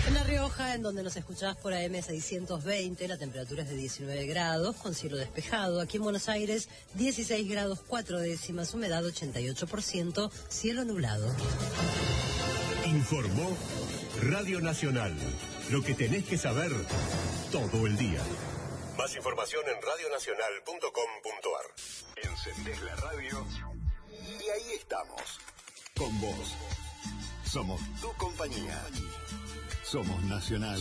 En La Rioja, en donde nos escuchás por AM 620, la temperatura es de 19 grados, con cielo despejado. Aquí en Buenos Aires, 16 grados 4 décimas, humedad 88%, cielo nublado. Informó Radio Nacional. Lo que tenés que saber todo el día. Más información en radionacional.com.ar. Encendés la radio y ahí estamos. Con vos. Somos tu compañía. Somos Nacional.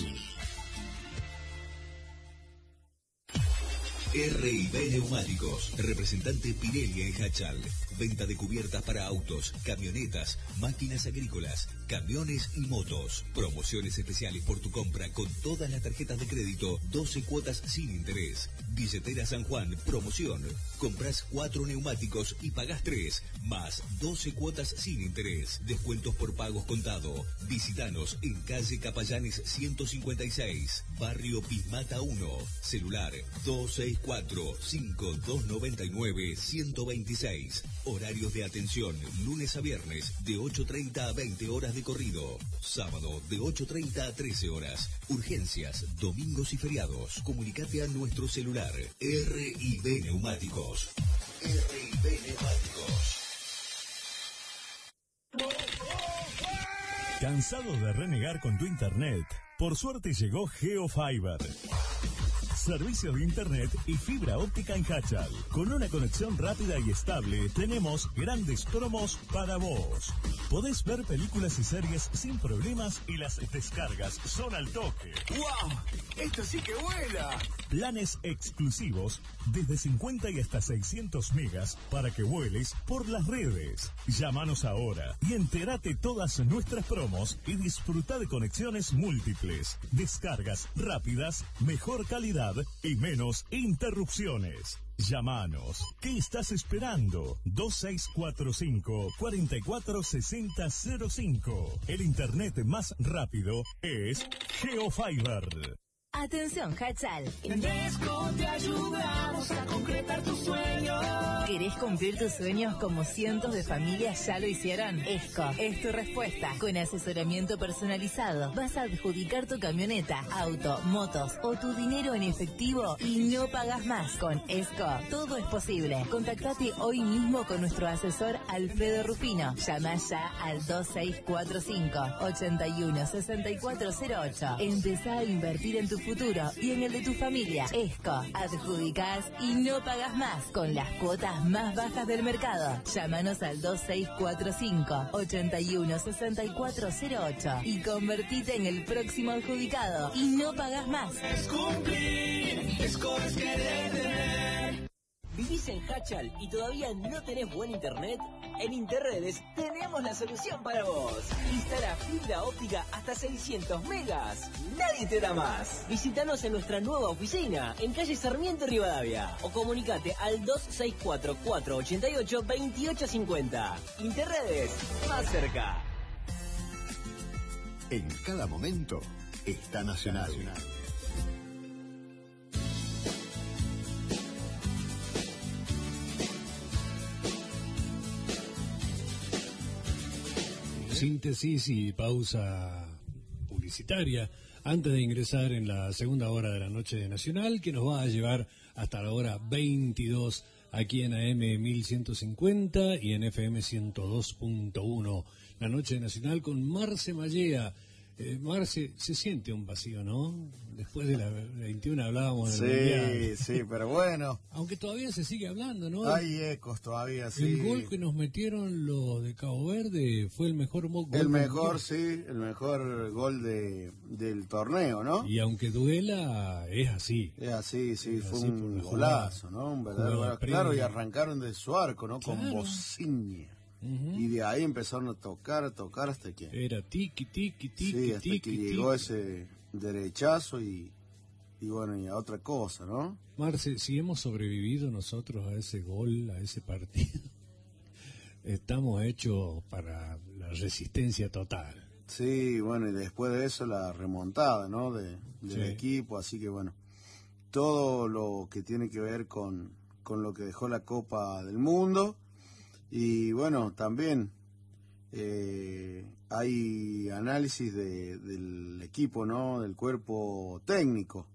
R&B Neumáticos, representante Pirelli en Hachal. Venta de cubiertas para autos, camionetas, máquinas agrícolas, camiones y motos. Promociones especiales por tu compra con todas las tarjetas de crédito, 12 cuotas sin interés. Billetera San Juan, promoción. Comprás 4 neumáticos y pagás 3, más 12 cuotas sin interés. Descuentos por pagos contado. Visítanos en calle Capallanes 156, barrio Pismata 1. Celular 264-5299-126. Horarios de atención, lunes a viernes, de 8:30 a 20 horas de corrido. Sábado, de 8:30 a 13 horas. Urgencias, domingos y feriados. Comunicate a nuestro celular. R&B Neumáticos. R&B Neumáticos. ¿Cansado de renegar con tu internet? Por suerte llegó GeoFiber. Servicio de internet y fibra óptica en Hachal. Con una conexión rápida y estable, tenemos grandes promos para vos. Podés ver películas y series sin problemas y las descargas son al toque. ¡Wow! ¡Esto sí que vuela! Planes exclusivos desde 50 y hasta 600 megas para que vueles por las redes. Llámanos ahora y entérate todas nuestras promos y disfruta de conexiones múltiples, descargas rápidas, mejor calidad y menos interrupciones. Llámanos. ¿Qué estás esperando? 2645-446005. El internet más rápido es GeoFiber. Atención, Hachal. En Desco te ayudamos a concretar tus sueños. ¿Querés cumplir tus sueños como cientos de familias ya lo hicieron? ESCO es tu respuesta. Con asesoramiento personalizado, vas a adjudicar tu camioneta, auto, motos o tu dinero en efectivo y no pagas más. Con ESCO, todo es posible. Contactate hoy mismo con nuestro asesor Alfredo Rufino. Llama ya al 2645-816408. Empezá a invertir en tu futuro y en el de tu familia. ESCO, adjudicás y no pagas más con las cuotas más bajas del mercado. Llámanos al 2645-816408 y convertite en el próximo adjudicado y no pagas más. Es cumplir, ESCO es querer tener. ¿Vivís en Hachal y todavía no tenés buen internet? En Interredes tenemos la solución para vos. Instala fibra óptica hasta 600 megas. Nadie te da más. Visítanos en nuestra nueva oficina, en calle Sarmiento Rivadavia. O comunicate al 264-488-2850. Interredes, más cerca. En cada momento está Nacional. Síntesis y pausa publicitaria antes de ingresar en la segunda hora de la noche de Nacional, que nos va a llevar hasta la hora 22 aquí en AM 1150 y en FM 102.1. La noche de Nacional con Marce Mallea. Marce, se siente un vacío, ¿no? Después de la 21 hablábamos del Mundial. Sí, pero bueno. Aunque todavía se sigue hablando, ¿no? Hay ecos todavía, sí. El gol que nos metieron los de Cabo Verde fue el mejor gol. El mejor gol del torneo, ¿no? Y aunque duela, es así. Es así, sí, es fue así un golazo, ¿no? Un verdadero golazo. Claro, y arrancaron de su arco, ¿no? Con Bociña. Y de ahí empezaron a tocar hasta que... Era tiki, hasta que llegó ese derechazo y bueno, y a otra cosa, ¿no? Marce, si hemos sobrevivido nosotros a ese gol, a ese partido, estamos hechos para la resistencia total. Sí, bueno, y después de eso la remontada, ¿no? del equipo, así que bueno, todo lo que tiene que ver con lo que dejó la Copa del Mundo. Y bueno, también hay análisis del equipo, ¿no? Del cuerpo técnico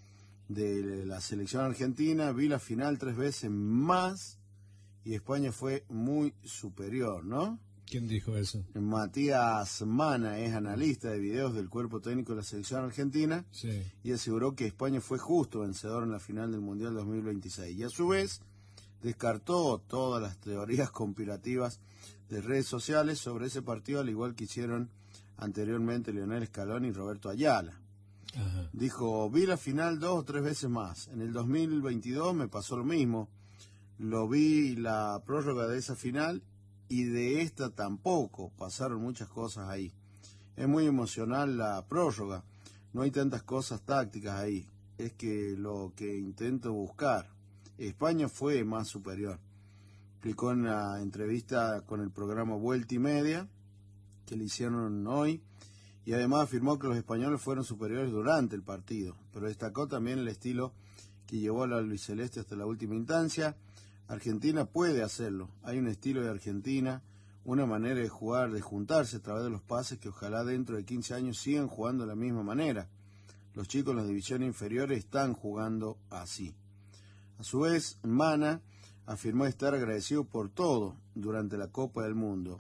de la selección argentina. Vi la final 3 veces más y España fue muy superior, ¿no? ¿Quién dijo eso? Matías Mana es analista de videos del cuerpo técnico de la selección argentina, sí, y aseguró que España fue justo vencedor en la final del Mundial 2026. Y a su vez descartó todas las teorías conspirativas de redes sociales sobre ese partido, al igual que hicieron anteriormente Lionel Scaloni y Roberto Ayala. Ajá. Dijo, vi la final 2 o 3 veces más. En el 2022 me pasó lo mismo. Lo vi la prórroga de esa final y de esta tampoco. Pasaron muchas cosas ahí. Es muy emocional la prórroga. No hay tantas cosas tácticas ahí. Es que lo que intento buscar. España fue más superior. Explicó en la entrevista con el programa Vuelta y Media que le hicieron hoy, y además afirmó que los españoles fueron superiores durante el partido, pero destacó también el estilo que llevó a la albiceleste hasta la última instancia. Argentina puede hacerlo, hay un estilo de Argentina, una manera de jugar, de juntarse a través de los pases que ojalá dentro de 15 años sigan jugando de la misma manera. Los chicos en las divisiones inferiores están jugando así. A su vez, Mana afirmó estar agradecido por todo durante la Copa del Mundo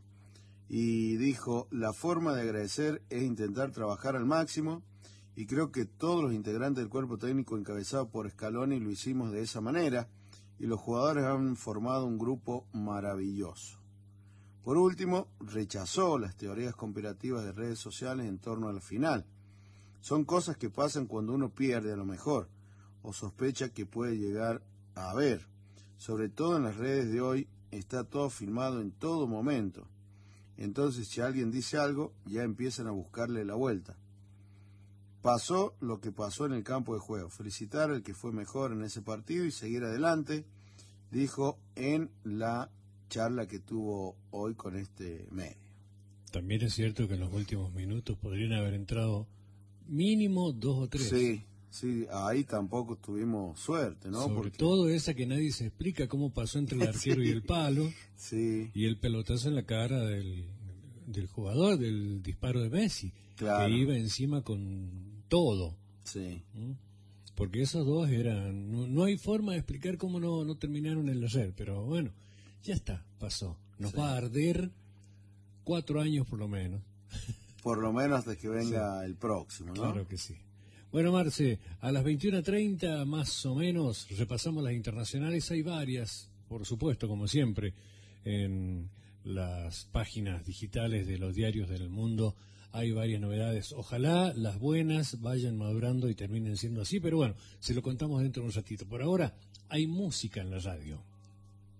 y dijo, la forma de agradecer es intentar trabajar al máximo, y creo que todos los integrantes del cuerpo técnico encabezado por Scaloni lo hicimos de esa manera, y los jugadores han formado un grupo maravilloso. Por último, rechazó las teorías conspirativas de redes sociales en torno a la final. Son cosas que pasan cuando uno pierde a lo mejor, o sospecha que puede llegar a haber. Sobre todo en las redes de hoy está todo filmado en todo momento. Entonces, si alguien dice algo, ya empiezan a buscarle la vuelta. Pasó lo que pasó en el campo de juego. Felicitar al que fue mejor en ese partido y seguir adelante, dijo en la charla que tuvo hoy con este medio. También es cierto que en los últimos minutos podrían haber entrado mínimo 2 o 3. Sí, ahí tampoco tuvimos suerte, ¿no? Sobre todo esa que nadie se explica cómo pasó entre el arquero y el palo, y el pelotazo en la cara del jugador, del disparo de Messi, claro, que iba encima con todo. Sí. Porque esos dos eran... No hay forma de explicar cómo no terminaron el ayer, pero bueno, ya está, pasó. Nos va a arder 4 años por lo menos. Por lo menos hasta que venga el próximo, ¿no? Claro que sí. Bueno, Marce, a las 21:30 más o menos repasamos las internacionales. Hay varias, por supuesto, como siempre, en las páginas digitales de los diarios del mundo. Hay varias novedades. Ojalá las buenas vayan madurando y terminen siendo así, pero bueno, se lo contamos dentro de un ratito. Por ahora, hay música en la radio.